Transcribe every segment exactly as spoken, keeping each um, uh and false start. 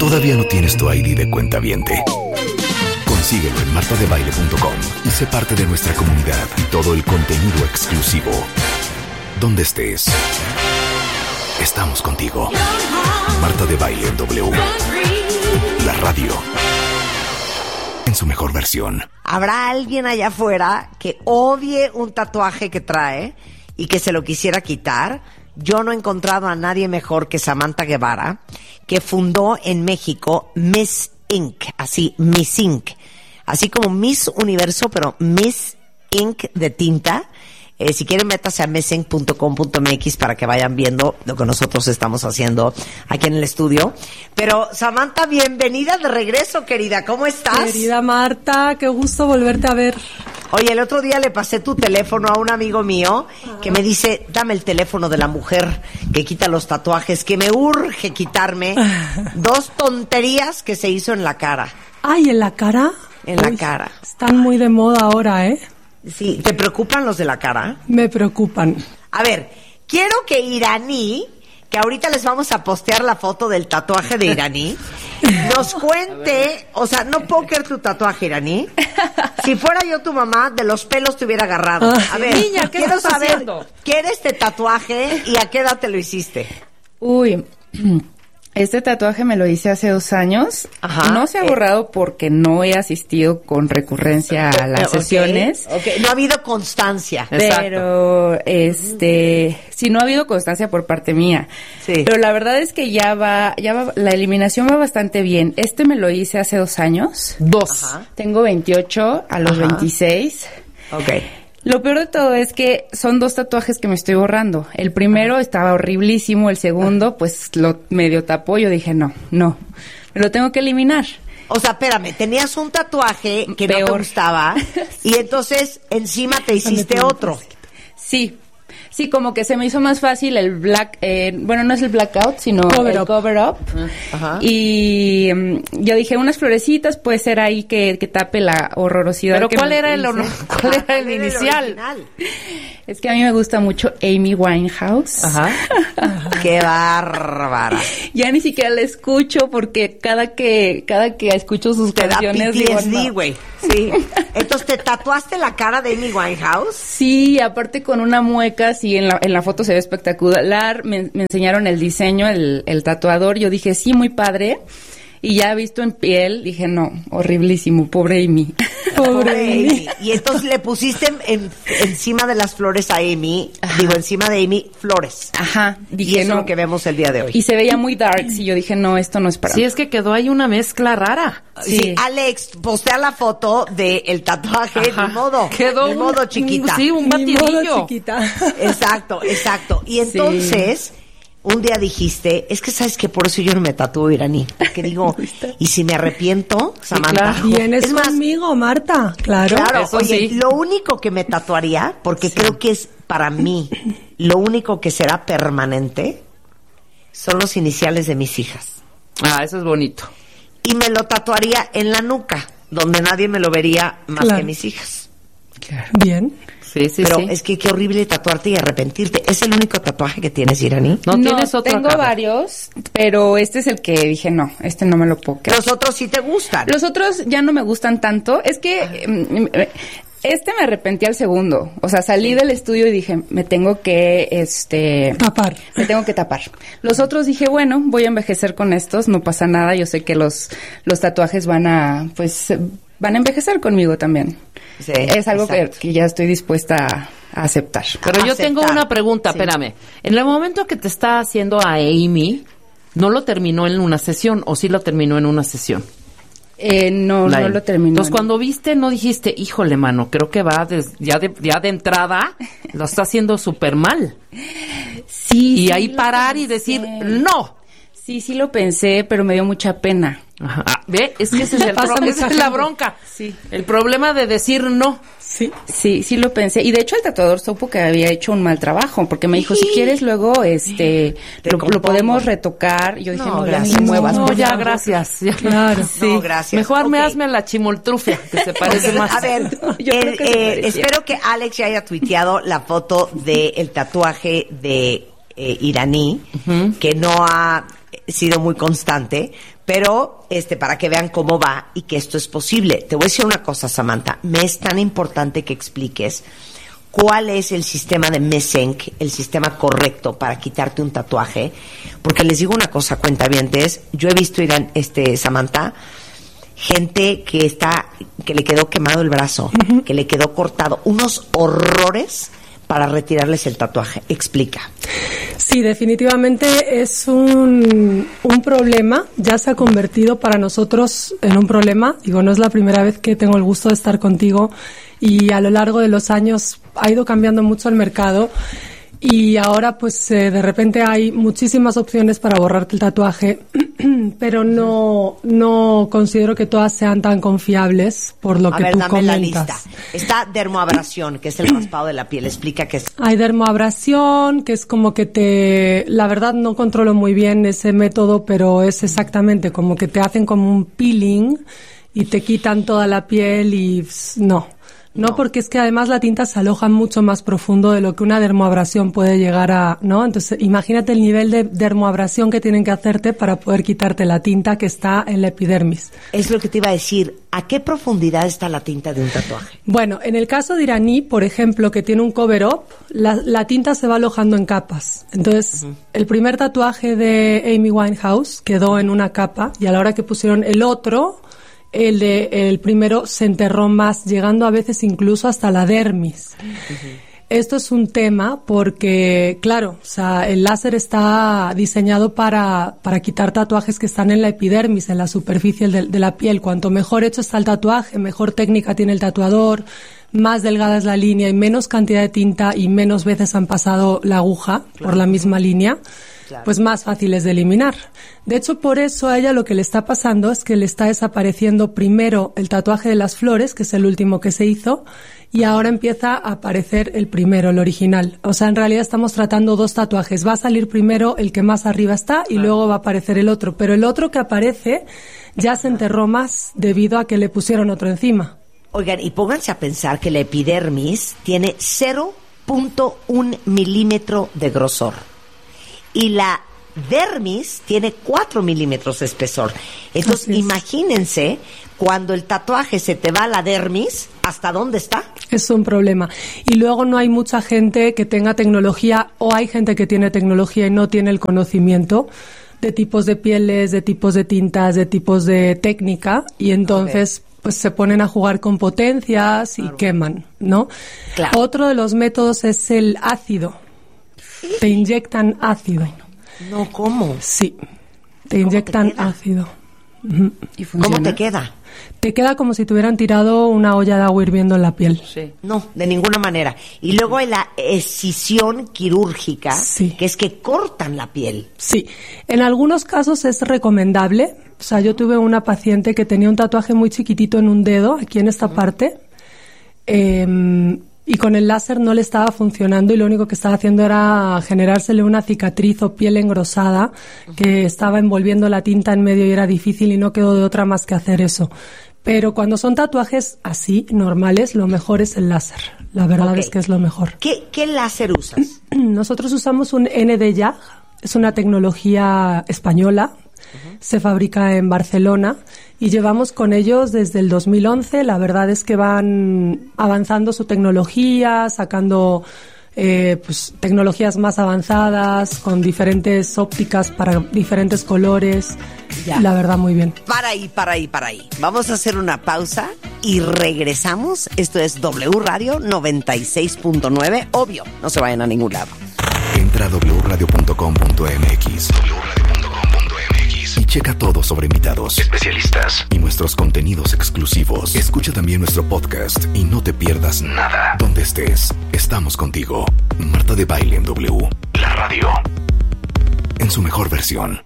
¿Todavía no tienes tu I D de cuentaviente? Consíguelo en marta de baile punto com y sé parte de nuestra comunidad y todo el contenido exclusivo. Donde estés, estamos contigo. Marta de Baile en W. La radio en su mejor versión. ¿Habrá alguien allá afuera que odie un tatuaje que trae y que se lo quisiera quitar? Yo no he encontrado a nadie mejor que Samantha Guevara, que fundó en México Miss Incorporated, así, Miss Incorporated. Así como Miss Universo, pero Miss Incorporated de tinta. Eh, si quieren, métase a miss inc punto com punto m x para que vayan viendo lo que nosotros estamos haciendo aquí en el estudio. Pero, Samantha, bienvenida de regreso, querida. ¿Cómo estás? Querida Marta, qué gusto volverte a ver. Oye, el otro día le pasé tu teléfono a un amigo mío que me dice, dame el teléfono de la mujer que quita los tatuajes, que me urge quitarme dos tonterías que se hizo en la cara. Ay, ¿en la cara? En la Uy, cara. Están muy de moda ahora, ¿eh? Sí, ¿te preocupan los de la cara? Me preocupan. A ver, quiero que Iraní, que ahorita les vamos a postear la foto del tatuaje de Iraní, nos cuente, o sea, no puedo creer tu tatuaje, Iraní. Si fuera yo tu mamá, de los pelos te hubiera agarrado. A ver, niña, ¿qué quiero estás saber haciendo? qué era este tatuaje y a qué edad te lo hiciste. Uy, este tatuaje me lo hice hace dos años. Ajá. No se ha borrado porque no he asistido con recurrencia a las Okay, sesiones. okay. No ha habido constancia. Pero, este, sí, no ha habido constancia por parte mía. Sí. Pero la verdad es que ya va, ya va, la eliminación va bastante bien. Este me lo hice hace dos años. Dos. Ajá. Tengo veintiocho a los Ajá. veintiséis. Ok. Lo peor de todo es que son dos tatuajes que me estoy borrando. El primero estaba horriblísimo, el segundo pues lo medio tapó. Yo dije, no, no, me lo tengo que eliminar. O sea, espérame, tenías un tatuaje que Peor. no te gustaba y entonces encima te hiciste otro. Sí, sí, como que se me hizo más fácil el black, eh, bueno, no es el blackout, sino Cover el up. cover up. Ajá. Y um, yo dije, unas florecitas puede ser ahí que, que tape la horrorosidad. Pero que ¿cuál me era el hice. honor? ¿Cuál era el Era inicial? original. Es que a mí me gusta mucho Amy Winehouse. Ajá. Qué bárbara. Ya ni siquiera la escucho porque cada que cada que escucho sus Te da canciones P T digo, S D, no. güey. Sí. Entonces, ¿te tatuaste la cara de Amy Winehouse? Sí, aparte con una mueca, sí, en la, en la foto se ve espectacular. Me, me enseñaron el diseño, el, el tatuador. Yo dije, sí, muy padre. Y ya visto en piel, dije, no, horriblísimo, pobre Amy. Pobre Amy. Y entonces le pusiste en, en- encima de las flores a Amy, Ajá. digo, encima de Amy, flores. Ajá, Y dije, eso no. es lo que vemos el día de hoy. Y se veía muy dark, y yo dije, no, esto no es para Sí, mí. es que quedó ahí una mezcla rara. Sí. Sí. Alex, postea la foto del tatuaje, Ajá. ni modo. Quedó ni un- modo, chiquita. Sí, un Ni modo, batidillo. chiquita. Exacto, exacto. Y entonces, un día dijiste, es que sabes que por eso yo no me tatúo iraní. Porque digo, ¿y si me arrepiento, Samantha? claro. Vienes Es más, conmigo, Marta. Claro. claro, Eso oye, sí. lo único que me tatuaría, porque creo que es para mí, lo único que será permanente, son los iniciales de mis hijas. Ah, eso es bonito. Y me lo tatuaría en la nuca, donde nadie me lo vería más Claro. que mis hijas. Claro. Bien. Sí, sí, Pero sí. es que qué horrible tatuarte y arrepentirte. ¿Es el único tatuaje que tienes, Iraní? No, tienes otro tengo acá. varios, pero este es el que dije, no, este no me lo puedo quedar. Los otros sí te gustan. Los otros ya no me gustan tanto. Es que mm, eh, este me arrepentí al segundo. O sea, salí del estudio y dije, me tengo que, este... Tapar. Me tengo que tapar. Los otros dije, bueno, voy a envejecer con estos, no pasa nada. Yo sé que los, los tatuajes van a, pues, eh, van a envejecer conmigo también. Sí, es algo que, exacto. que ya estoy dispuesta a, a aceptar. Pero yo Aceptar. tengo una pregunta, Sí. espérame. En el momento que te está haciendo a Amy, ¿no lo terminó en una sesión o sí lo terminó en una sesión? Eh, no, La no Amy. lo terminé. Entonces, cuando viste, no dijiste, híjole, mano, creo que va des- ya, de, ya de entrada, lo está haciendo súper mal. Sí, Y sí ahí lo parar y pensé. decir, no. Sí, sí lo pensé, pero me dio mucha pena. Ajá. Ah, ve, es que ese es el Pasa pro- mucha esa es la gente. bronca. Sí. El problema de decir no. Sí. Sí, sí lo pensé. Y de hecho el tatuador supo que había hecho un mal trabajo, porque me dijo, si quieres luego, este, Te lo, compongo. lo podemos retocar. Yo dije, No, no, ya gracias. ni muevas. No, por ya, favor". gracias. Ya. Claro. No, gracias. Mejor me Ok. hazme la chimoltrufia, que se parece Ok, más. A ver, Yo el- creo que se eh, parecía. espero que Alex ya haya tuiteado la foto del tatuaje de eh, iraní, uh-huh. que no ha sido muy constante, pero este para que vean cómo va y que esto es posible. Te voy a decir una cosa, Samantha, me es tan importante que expliques cuál es el sistema de Mesenc, el sistema correcto para quitarte un tatuaje, porque les digo una cosa, cuentavientes, yo he visto, Irán, este, Samantha, gente que está, que le quedó quemado el brazo, uh-huh. que le quedó cortado, unos horrores para retirarles el tatuaje. Explica. Sí, definitivamente es un, un problema, ya se ha convertido para nosotros en un problema. Digo, no es la primera vez que tengo el gusto de estar contigo y a lo largo de los años ha ido cambiando mucho el mercado y ahora pues eh, de repente hay muchísimas opciones para borrarte el tatuaje, pero no no considero que todas sean tan confiables por lo a que ver, tú dame comentas. La lista. Está dermoabrasión, que es el raspado de la piel. Explica qué es. Hay dermoabrasión, que es como que te... La verdad no controlo muy bien ese método, pero es exactamente como que te hacen como un peeling y te quitan toda la piel y... No. No, no, porque es que además la tinta se aloja mucho más profundo de lo que una dermoabrasión puede llegar a, ¿no? Entonces, imagínate el nivel de dermoabrasión que tienen que hacerte para poder quitarte la tinta que está en la epidermis. Es lo que te iba a decir. ¿A qué profundidad está la tinta de un tatuaje? Bueno, en el caso de iraní, por ejemplo, que tiene un cover-up, la, la tinta se va alojando en capas. Entonces, uh-huh. el primer tatuaje de Amy Winehouse quedó en una capa y a la hora que pusieron el otro... El de el primero se enterró más, llegando a veces incluso hasta la dermis. Uh-huh. Esto es un tema porque, claro, o sea, el láser está diseñado para, para quitar tatuajes que están en la epidermis, en la superficie de, de la piel. Cuanto mejor hecho está el tatuaje, mejor técnica tiene el tatuador, más delgada es la línea y menos cantidad de tinta y menos veces han pasado la aguja claro. por la misma línea. Claro. Pues más fáciles de eliminar. De hecho, por eso a ella lo que le está pasando es que le está desapareciendo primero el tatuaje de las flores, que es el último que se hizo, y ahora empieza a aparecer el primero, el original. O sea, en realidad estamos tratando dos tatuajes. Va a salir primero el que más arriba está y luego va a aparecer el otro. Pero el otro que aparece ya se enterró más debido a que le pusieron otro encima. Oigan, y pónganse a pensar que la epidermis tiene cero punto uno milímetro de grosor. Y la dermis tiene cuatro milímetros de espesor. Entonces, imagínense cuando el tatuaje se te va a la dermis, ¿hasta dónde está? Es un problema. Y luego no hay mucha gente que tenga tecnología, o hay gente que tiene tecnología y no tiene el conocimiento de tipos de pieles, de tipos de tintas, de tipos de técnica, y entonces... Okay. Pues se ponen a jugar con potencias y claro. queman, ¿no? Claro. Otro de los métodos es el ácido. Te inyectan ácido. No, ¿cómo? Sí, te inyectan te ácido. Uh-huh. ¿Y funciona? ¿Cómo te queda? Te queda como si te hubieran tirado una olla de agua hirviendo en la piel. Sí. No, de ninguna manera. Y luego hay la escisión quirúrgica, sí. que es que cortan la piel. Sí, en algunos casos es recomendable. O sea, yo tuve una paciente que tenía un tatuaje muy chiquitito en un dedo, aquí en esta uh-huh. parte, eh, y con el láser no le estaba funcionando y lo único que estaba haciendo era generársele una cicatriz o piel engrosada uh-huh. que estaba envolviendo la tinta en medio y era difícil y no quedó de otra más que hacer eso. Pero cuando son tatuajes así, normales, lo mejor es el láser. La verdad okay. es que es lo mejor. ¿Qué, qué láser usas? Nosotros usamos un N D J A G, es una tecnología española. Uh-huh. Se fabrica en Barcelona y llevamos con ellos desde el dos mil once. La verdad es que van avanzando su tecnología, sacando eh, pues, tecnologías más avanzadas, con diferentes ópticas para diferentes colores. Ya. La verdad, muy bien. Para ahí, para ahí, para ahí. Vamos a hacer una pausa y regresamos. Esto es W Radio noventa y seis punto nueve. Obvio, no se vayan a ningún lado. Entra a doble u radio punto com punto m x. Y checa todo sobre invitados, especialistas y nuestros contenidos exclusivos. Escucha también nuestro podcast y no te pierdas nada. Donde estés, estamos contigo. Marta de Baile en W, la radio, en su mejor versión.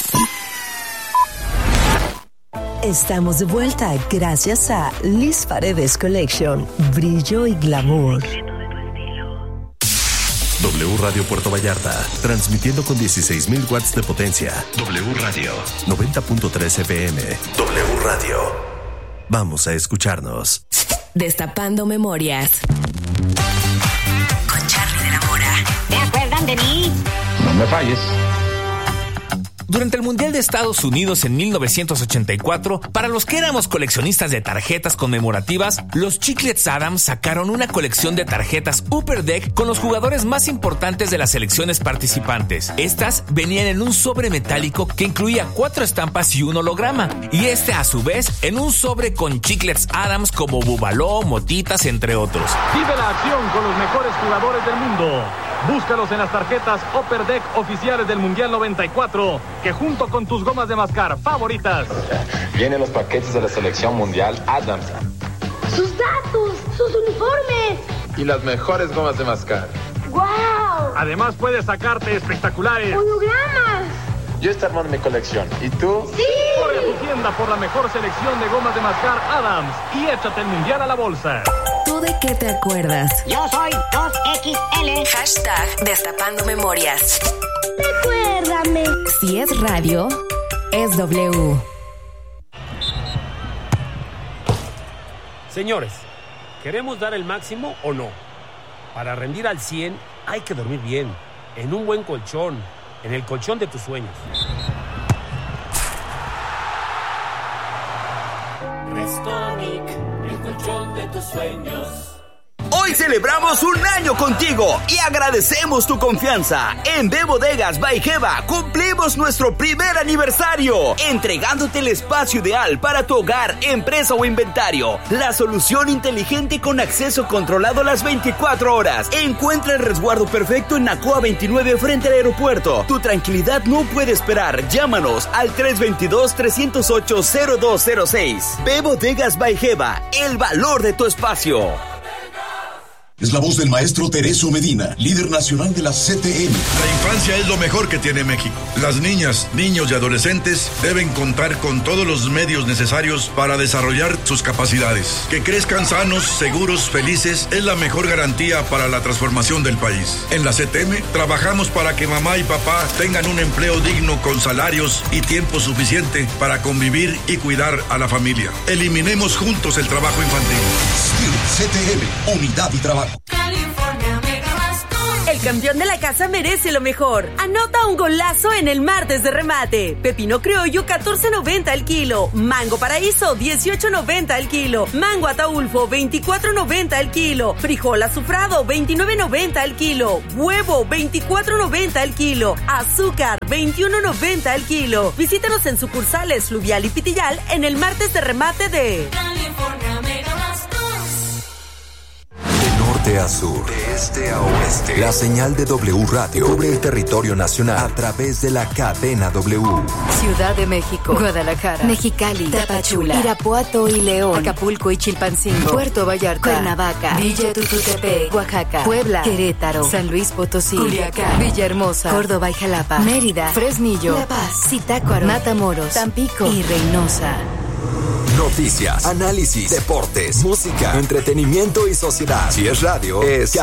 Estamos de vuelta gracias a Liz Paredes Collection. Brillo y glamour. W Radio Puerto Vallarta, transmitiendo con dieciséis mil watts de potencia. W Radio, noventa punto tres F M. W Radio. Vamos a escucharnos. Destapando Memorias. Con Charly de la Mora. ¿Se acuerdan de mí? No me falles. Durante el Mundial de Estados Unidos en mil novecientos ochenta y cuatro, para los que éramos coleccionistas de tarjetas conmemorativas, los Chiclets Adams sacaron una colección de tarjetas Upper Deck con los jugadores más importantes de las selecciones participantes. Estas venían en un sobre metálico que incluía cuatro estampas y un holograma, y este a su vez en un sobre con Chiclets Adams como Bubaló, Motitas, entre otros. Vive la acción con los mejores jugadores del mundo. Búscalos en las tarjetas Upper Deck oficiales del Mundial noventa y cuatro, que junto con tus gomas de mascar favoritas. Vienen los paquetes de la selección mundial Adams. ¡Sus datos! ¡Sus uniformes! Y las mejores gomas de mascar. ¡Guau! Además puedes sacarte espectaculares ¡hologramas! Yo estoy armando mi colección. ¿Y tú? ¡Sí! Corre a tu tienda por la mejor selección de gomas de mascar Adams y échate el Mundial a la bolsa. ¿Tú de qué te acuerdas? Yo soy dos equis ele. Hashtag Destapando Memorias. Recuérdame. Si es radio, es W. Señores, ¿queremos dar el máximo o no? Para rendir al cien hay que dormir bien, en un buen colchón, en el colchón de tus sueños. Restonic, el colchón de tus sueños. Hoy celebramos un año contigo y agradecemos tu confianza. En B Bodegas by Geva cumplimos nuestro primer aniversario, entregándote el espacio ideal para tu hogar, empresa o inventario. La solución inteligente con acceso controlado las veinticuatro horas. Encuentra el resguardo perfecto en Nacoa veintinueve frente al aeropuerto. Tu tranquilidad no puede esperar. Llámanos al tres dos dos, tres cero ocho, cero dos cero seis. B Bodegas by Geva, el valor de tu espacio. Es la voz del maestro Tereso Medina, líder nacional de la C T M. La infancia es lo mejor que tiene México. Las niñas, niños y adolescentes deben contar con todos los medios necesarios para desarrollar sus capacidades. Que crezcan sanos, seguros, felices es la mejor garantía para la transformación del país. En la C T M trabajamos para que mamá y papá tengan un empleo digno con salarios y tiempo suficiente para convivir y cuidar a la familia. Eliminemos juntos el trabajo infantil. C T M, unidad y trabajo. California Mega Bastos. El campeón de la casa merece lo mejor. Anota un golazo en el martes de remate. Pepino criollo catorce noventa el kilo. Mango paraíso dieciocho noventa el kilo. Mango ataulfo veinticuatro noventa el kilo. Frijol azufrado veintinueve noventa el kilo. Huevo veinticuatro noventa el kilo. Azúcar veintiuno noventa el kilo. Visítanos en sucursales Fluvial y Pitillal en el martes de remate de California Mega Bastos. De a sur, de este a oeste, la señal de W Radio cubre el territorio nacional a través de la cadena W. Ciudad de México, Guadalajara, Mexicali, Tapachula, Irapuato y León, Acapulco y Chilpancingo, Puerto Vallarta, Cuernavaca, Villa Tututepec, Oaxaca, Puebla, Querétaro, San Luis Potosí, Culiacán, Villahermosa, Córdoba y Jalapa, Mérida, Fresnillo, La Paz, Zitácuaro, Matamoros, Tampico y Reynosa. Noticias, análisis, deportes, música, entretenimiento y sociedad. Si es radio, es